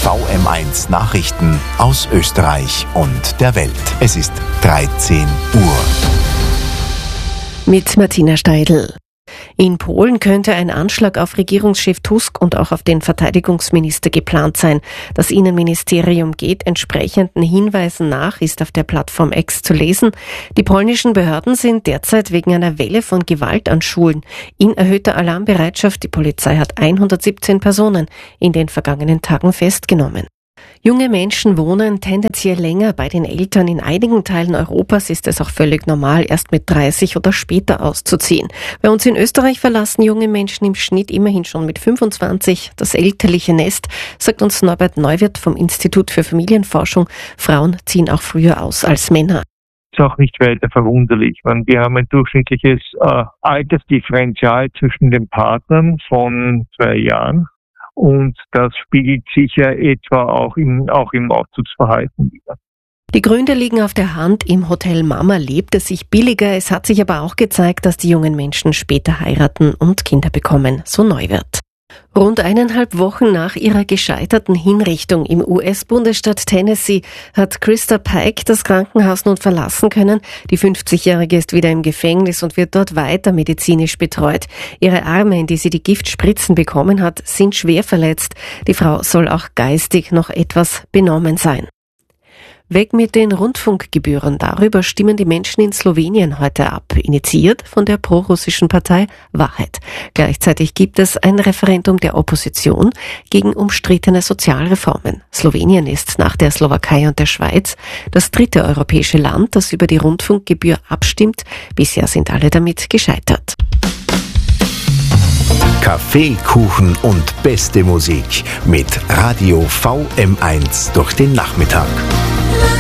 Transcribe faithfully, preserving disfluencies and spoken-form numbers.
V M eins Nachrichten aus Österreich und der Welt. Es ist dreizehn Uhr. Mit Martina Steidl. In Polen könnte ein Anschlag auf Regierungschef Tusk und auch auf den Verteidigungsminister geplant sein. Das Innenministerium geht entsprechenden Hinweisen nach, ist auf der Plattform X zu lesen. Die polnischen Behörden sind derzeit wegen einer Welle von Gewalt an Schulen in erhöhter Alarmbereitschaft. Die Polizei hat hundertsiebzehn Personen in den vergangenen Tagen festgenommen. Junge Menschen wohnen tendenziell länger bei den Eltern. In einigen Teilen Europas ist es auch völlig normal, erst mit dreißig oder später auszuziehen. Bei uns in Österreich verlassen junge Menschen im Schnitt immerhin schon mit fünfundzwanzig das elterliche Nest, sagt uns Norbert Neuwirth vom Institut für Familienforschung. Frauen ziehen auch früher aus als Männer. Ist auch nicht weiter verwunderlich. Wir haben ein durchschnittliches äh, Altersdifferenzial zwischen den Partnern von zwei Jahren. Und das spiegelt sich ja etwa auch im, auch im Auszugsverhalten wider. Die Gründe liegen auf der Hand. Im Hotel Mama lebt es sich billiger. Es hat sich aber auch gezeigt, dass die jungen Menschen später heiraten und Kinder bekommen, so Neuwirth. Rund eineinhalb Wochen nach ihrer gescheiterten Hinrichtung im U S-Bundesstaat Tennessee hat Krista Pike das Krankenhaus nun verlassen können. Die fünfzigjährige ist wieder im Gefängnis und wird dort weiter medizinisch betreut. Ihre Arme, in die sie die Giftspritzen bekommen hat, sind schwer verletzt. Die Frau soll auch geistig noch etwas benommen sein. Weg mit den Rundfunkgebühren. Darüber stimmen die Menschen in Slowenien heute ab, initiiert von der prorussischen Partei Wahrheit. Gleichzeitig gibt es ein Referendum der Opposition gegen umstrittene Sozialreformen. Slowenien ist nach der Slowakei und der Schweiz das dritte europäische Land, das über die Rundfunkgebühr abstimmt. Bisher sind alle damit gescheitert. Kaffee, Kuchen und beste Musik mit Radio V M eins durch den Nachmittag.